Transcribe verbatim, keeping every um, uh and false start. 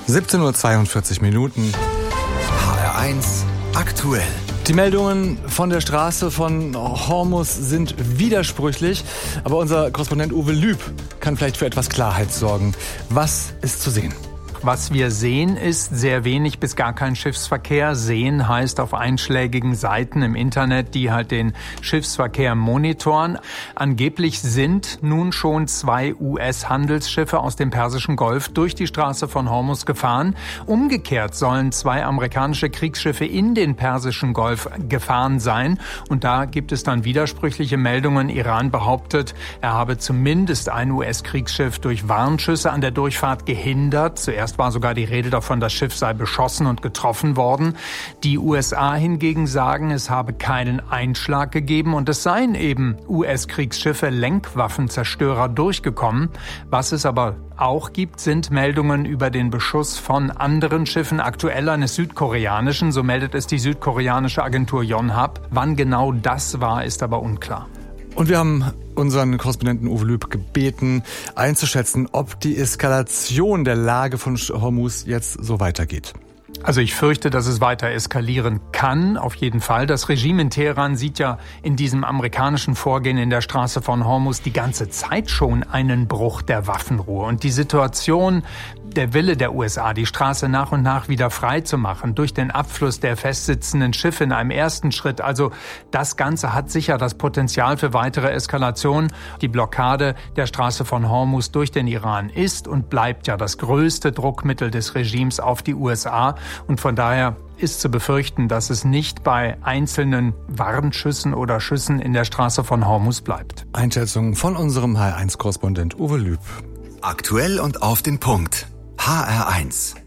siebzehn Uhr zweiundvierzig Minuten. H R eins aktuell. Die Meldungen von der Straße von Hormuz sind widersprüchlich, aber unser Korrespondent Uwe Lüb kann vielleicht für etwas Klarheit sorgen. Was ist zu sehen? Was wir sehen, ist sehr wenig bis gar kein Schiffsverkehr. Sehen heißt auf einschlägigen Seiten im Internet, die halt den Schiffsverkehr monitoren. Angeblich sind nun schon zwei U S-Handelsschiffe aus dem Persischen Golf durch die Straße von Hormuz gefahren. Umgekehrt sollen zwei amerikanische Kriegsschiffe in den Persischen Golf gefahren sein. Und da gibt es dann widersprüchliche Meldungen. Iran behauptet, er habe zumindest ein U S-Kriegsschiff durch Warnschüsse an der Durchfahrt gehindert. Zuerst war sogar die Rede davon, das Schiff sei beschossen und getroffen worden. Die U S A hingegen sagen, es habe keinen Einschlag gegeben und es seien eben U S-Kriegsschiffe, Lenkwaffenzerstörer durchgekommen. Was es aber auch gibt, sind Meldungen über den Beschuss von anderen Schiffen, aktuell eines südkoreanischen, so meldet es die südkoreanische Agentur Yonhap. Wann genau das war, ist aber unklar. Und wir haben unseren Korrespondenten Uwe Lüb gebeten, einzuschätzen, ob die Eskalation der Lage von Hormuz jetzt so weitergeht. Also ich fürchte, dass es weiter eskalieren kann, auf jeden Fall. Das Regime in Teheran sieht ja in diesem amerikanischen Vorgehen in der Straße von Hormuz die ganze Zeit schon einen Bruch der Waffenruhe. Und die Situation, der Wille der U S A, die Straße nach und nach wieder frei zu machen, durch den Abfluss der festsitzenden Schiffe in einem ersten Schritt. Also das Ganze hat sicher das Potenzial für weitere Eskalation. Die Blockade der Straße von Hormuz durch den Iran ist und bleibt ja das größte Druckmittel des Regimes auf die U S A. Und von daher ist zu befürchten, dass es nicht bei einzelnen Warnschüssen oder Schüssen in der Straße von Hormuz bleibt. Einschätzung von unserem H R eins Korrespondent Uwe Lüb. Aktuell und auf den Punkt. H R eins.